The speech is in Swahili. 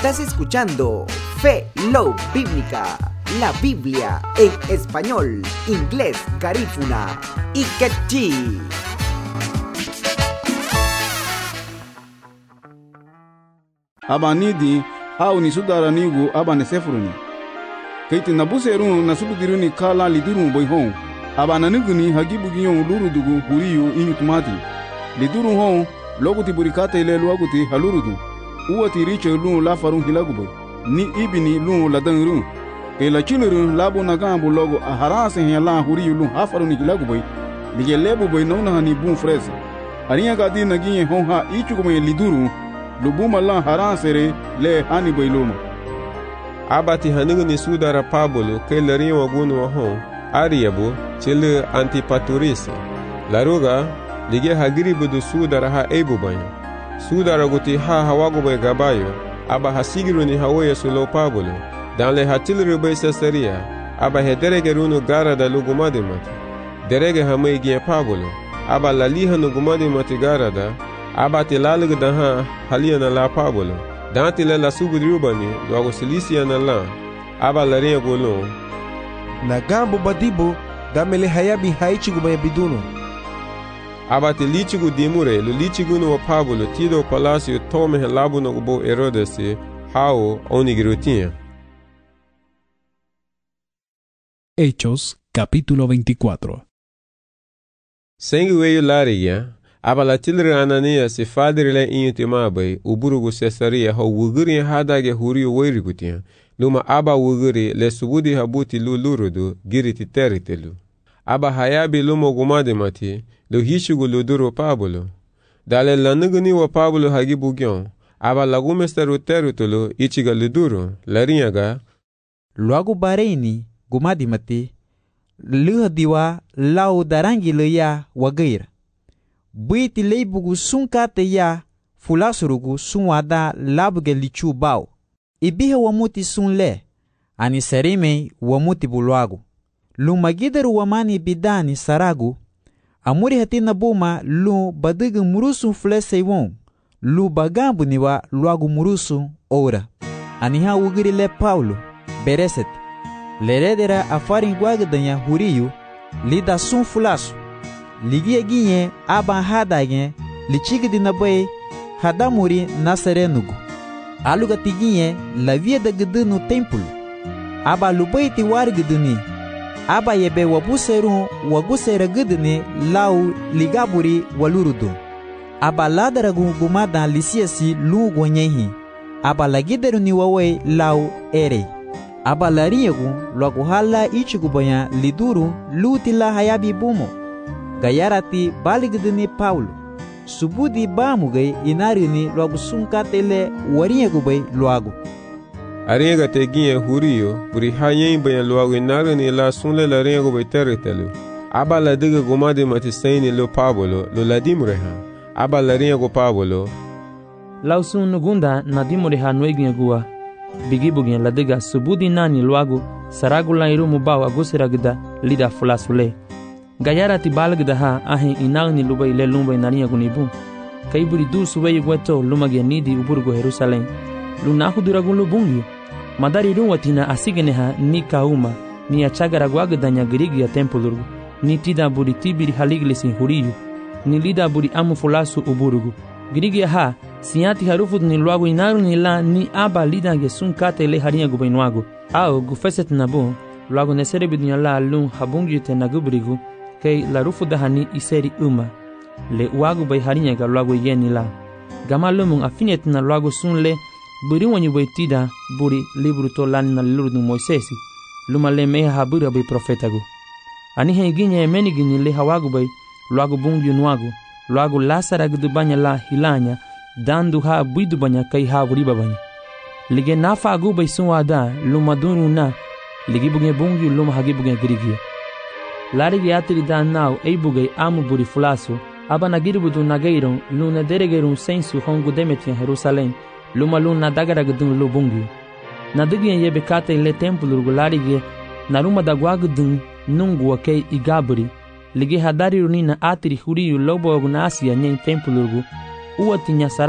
Estás escuchando Fe Love Bíblica, la Biblia en español, inglés, garífuna y quechí. Abanidi au ni sudara nigu abane sefruni. Kaiti nabuseru na subudiruni kala liduru boy hon. Abana niguni hagibu giyon luru dugu huriyu inyutumati. Liduru hon loguti burikata ile luaguti halurudu. Uwati riche lu la farun hilagubo. Ni ibini lu la danru. Ke la chiluru labu nagambu logo aharase hela huriyu lu hafaruni hilagubo. Lige lebu boy nona hani bun freze. Ariya gadi nagiye hon ha ichukume liduru. Lubuma la haransere le hani bailoma. Abati hanigni sudara Pablo ke larin wagunu wahon ariabu chile Antipaturis. Laruga lige hagiribu du sudara ha ebubanya. Sudara guti ha hawagube gabayo. Aba hasigiru ni hawoye sulo Pablo. Dan le hatilru bay Caesarea. Aba hederege runu gara da lugumadimati. Derege hamegi Pablo. Aba laliha nugumadimati gara da. Abati lalig daha haliana la Pablo. Danti la subudrubani do Cilicia na la. Aba laria golon. Na gambo badibo gamele hayabi haichigu bayabiduno. Abati lichigu dimure lu lichigu no Pablo tido palacio tome labu no bo Herodes hao onigirutia. Hechos capítulo 24. Sengueyo laria. Aba la tilre Anania si fadrile inyutimabai uburugu Caesarea ho wuguri hadage huriyo wairigutia. Luma aba wuguri le subudi habuti lurudu giriti teritelu. Aba hayabi lumo gumadimati lu hishugu luduro Pablo. Dale lanuguni wa Pablo hagibu gyon. Aba lagumesteru teritelu ichiga luduro larinyaga. Luagu bareni gumadimati luhadiwa lau darangi leya wagair. Buiti leibugu sunkate ya fulasurugu sunwada labuge lichu bao. Ibihe wamuti sunle, ani serime wamuti bulwagu. Lumagideru wamani bidani saragu, amuri hatina buma lu badigu murusu flese won, lu bagambu niwa luagu murusu ora. Aniha ugiri le Paulo, bereset, leredera afarin guagdanya huriyu, lida sun fulasu. Ligie ginye aban hadage lichigdi nabai hadamuri naserenugu. Aluga tiginye la via de gdunu templo. Aba lubaiti wargduni. Aba yebe wabuseru wagusera gduni lau ligaburi walurudu. Aba ladaragu gumada lisiasi lugu nyehi. Aba lagideru ni wawe lau ere. Aba lariegu laguhala ichigubanya liduru lutila hayabi bumo. Gayarati baligdini Paulo. Subudi bamugai inarini logo sunkatele wariegubay loago. Ariega teginye huriyo buri hayen bayan loago inarini la sunle la riegubay teritelu. Aba la diga gumadi matisaini lo Pablo lo ladimreha. Aba la riego Pablo. Lausun nugunda nadimreha nueginye gua. Bigibugye la diga subudi nani loago saragula irumu bawa gusiragda lida fulasule. Gayara ti balgdaha ahe inagni lubai le lumbai nariya gunibu. Kaiburi du subai gweto lumage nidi uburgo Jerusalem. Lunahu duragun lubungi. Madari ruwatina asigeneha ni kauma ni achagara gwagdanya girigi ya tempolurgu. Ni tida buri tibiri haliglisi huriyu. Ni lida buri amu fulasu uburgu. Girigi ha siati harufut ni luagu inaru ni la ni aba lida gesun kate le hariya gubainuagu. Ao gufeset nabu luagu neserebi dunya la lun habungi te nagubrigu. Kei la rufu dahani iseri uma le uagu bay harinya ga luagu yeni la gama lumun afinet na luagu sunle buri wanyu bay tida buri libru to lani na lurdu Moisesi luma le meha habura bay profetagu ani he ginye meni gini le hawagu bay luagu bungu nuagu luagu lasara gudu banya la hilanya dandu ha buidu banya kai ha buriba banya lige nafa agu bay sunwada luma dunu na ligi bunge bungu luma hagi bunge girigia Larigi atiri dan nau eibugay amu buri fulasu, aba nagiribudu nageiron, luna deregerun sensu hongu demetian Jerusalem, luma luna dagaragdun lubungu. Nadigyan yebe kate le tempulurgu larigi, naruma dagwagdun nungu wakei igaburi, ligi hadari runina atiri huriyu lobo agunasiya nyen tempulurgu, uwatinya